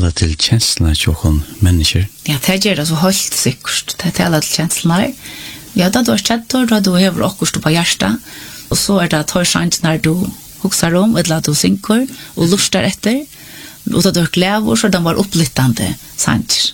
tala till känslorna tjockon människor? Ja, det gör det så helt sikkert. Det talar till känslorna. Ja, da du har kjenttor, da du hever akkurat på hjärsta. Og så det at hör sjans när du huxar om, eller at du synker, og lustar etter. Og da du har glädje, så den var upplyttande sans.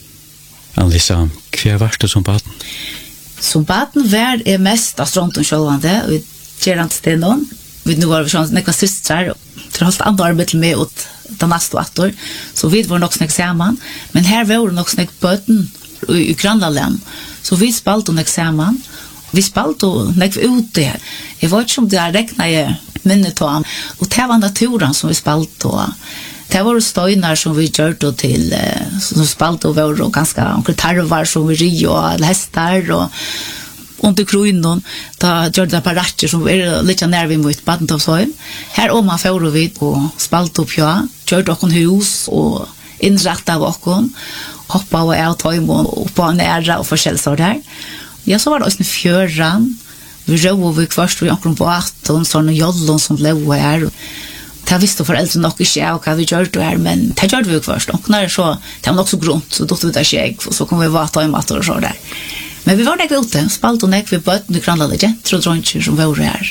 Alisa, hva var det som baden? Som baden var mest av stronten sjølvande, og Gerandstenon. Vi nu var vi sånn nekva systrar, for holdt andre arbeid til meg ut den neste atter, så vi var nok snakk sammen, men her var det nok snakk bøten i Grønland, så vi spalte nok sammen, vi spalte nekva ute her. Jeg vet ikke om det regnet jeg minnet av, og det var naturen som vi spalte av. Det var støyner som vi gjør til, som spalte og var ganske tarvar som vi rio, eller hester, og under kronen, da gjør det apparater som litt nærmere mot Badentofsheim. Her om man får vi og spalte opp, ja, gjør dere hus og innrettet av dere, hoppet og av tøymon og på nære og forskjellige sånn der. Ja, så var det også en fjøren. Vi røde vi først ved omkring båten, sånne jollon som ble her. Det visste foreldre nok ikke av hva vi gjør det her, men det gjør vi først. Og når det var nok så grunt, så døtte vi det skjeg, og så kom vi vate og matter og sånn der. Men vi var nekve ute, spalte og nekve bøten i Grønland, jenter og dronjer som var her.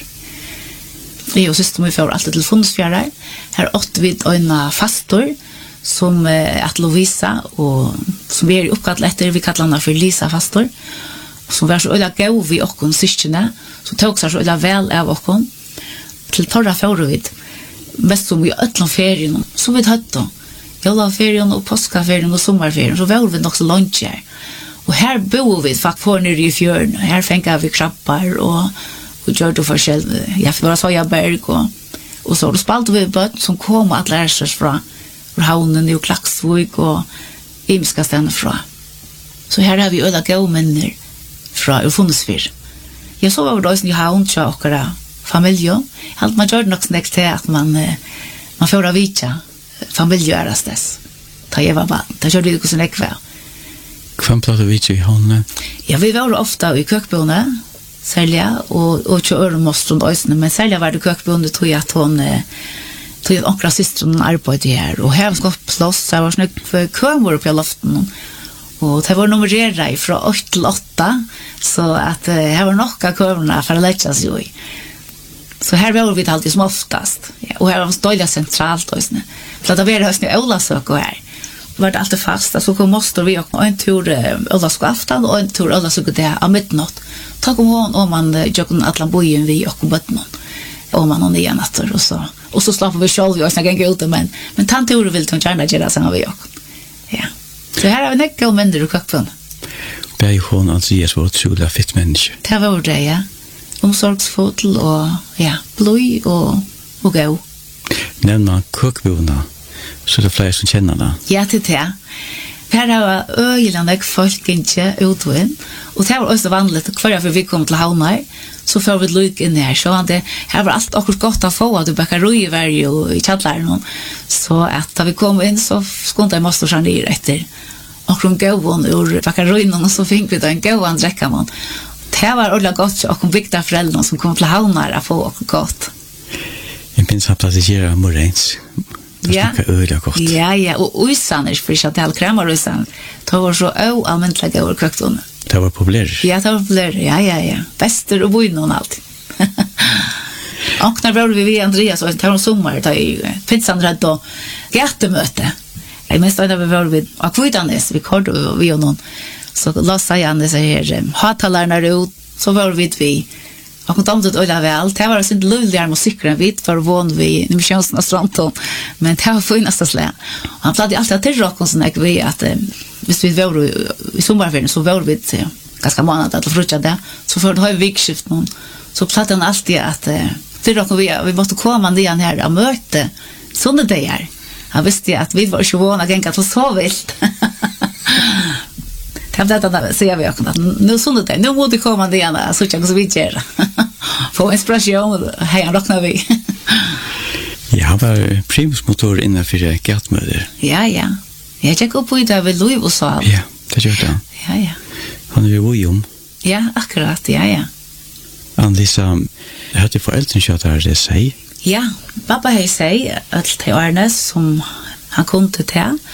Jeg og søster vi får alltid til Fundsfjærer. Her åtte vi øyne fastor, som at Lovisa, og som vi oppkattet etter, vi kallet henne for Lisa fastor, som var så øyla gav vi okken syskene, som tok seg så øyla vel av okken, til torra førevid, mest som vi øtla ferien, som vi høtte, jollaferien og påskaferien og sommerferien, så var vi nok så langt her. Og her bor vi faktisk for nere i fjøren, her fengar vi krabbar og gjør det forskjellig, jeg var Sojaberg, og så spalte vi bøtten som kom at lære seg fra havnen og Klaksvik og imiska stedene fra. Så her har vi øyla gode minner fra Fundsfyr. Jeg så var det også i havn til okkara familie. Man gjør det nok snakk til at man får av vitja familie er stes. Da jeg var barn. Da gjør det ikke så nekve. Hvem prater vi i havnene? Ja, vi var ofte i køkboende, særlig, og ikke øremost rundt øysene, men særlig var det køkboende tog at hun tog at akkurat systeren arbeidde her, og her var det godt plass, så jeg var sånn kømmer oppe i loften, og det var nummereret fra 8 til 8, så at her var nok av kømerne for å lette seg jo i. Så her var vi alltid som oftast, og her var det døylig sentralt øysene, for det var høysene Ølasøk og her. Var det alltid fast, så kom moster vi og en tur Ølasko aftan og en tur Ølasøk det av midnatt. Ta kom hon og man gjør atlan bojen vi og bøttene, og man og nye natter, og så slapp vi selv og snakke ikke ute, men tann tur vil hun gjerne gjøre sammen vi og. Ja. Så her har vi nekka og mindre og køkken. Det er jo hun Andreas var utrolig fitt menneske. Det var det, ja. Omsorgsfotel og ja, bløy og gau. Nevner man køkboende, så det er flere som kjenner det. Ja, til det. Her har øyelig folk ikke utvinn, og det var også vanlig, hver vi kom til havner, så får vi lyk inn her, så her var alt akkurat godt å få, at du bakker roi hver jo i kjalleren, så at da vi kom inn, så skundte jeg masse sjanir etter akkurat gauven ur bakker roi, og så fikk vi da en gauven drekka man. Det var ordentlig godt, og kom bygda foreldrene som kom til havner å få akkurat godt. Jeg minns at det gjør morgens. Ja, godt. Ja, og uisan for ikke at det kremmer uisan. Det var så almentlig gøy over køktene. Det var populært? Ja, det var populært, ja. Bester og boin og alt. Og når var vi Andreas, og det var sommer, da jeg finnes redd og gætemøte. Jeg minns da vi var ved Akvidanes, vi kørte vi og noen, så la seg han disse her hatalerne ut, så var vi og kom damt ut øyla vel. Det var sin løvligere musikker enn vi for vån vi Misjønsen og Stranton, men det var fineste slag. Han platte alltid til råkken sånn at vi at hvis vi var i sommerferien, så var vi ganske måned til å frutja det, så for det har vi vikskift noen, så platte han alltid at til råkken vi måtte komme ned her og møte sånne dager. Han visste at vi var ikke vånet gengt at det var så vilt. Det säger vi också att nu sånt där nu måste komma det igen så jag så vi gör. Få inspiration här rocknar vi. Ja, var primusmotor innan för gärtmöder. Ja. Jag checkar på det med Louis och så. Ja, det gör det. Ja. Han är ju om. Ja, akkurat, ja. Andisa, hade föräldern kört det säg? Ja, pappa hej säg att till Arnes som han kunde ta